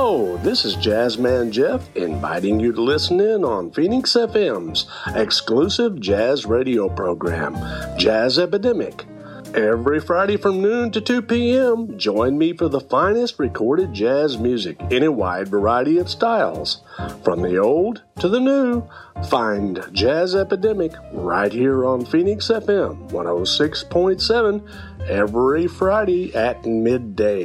Hello, this is Jazzman Jeff inviting you to listen in on Phoenix FM's exclusive jazz radio program, Jazz Epidemic. Every Friday from noon to 2 p.m., join me for the finest recorded jazz music in a wide variety of styles. From the old to the new, find Jazz Epidemic right here on Phoenix FM 106.7 every Friday at midday.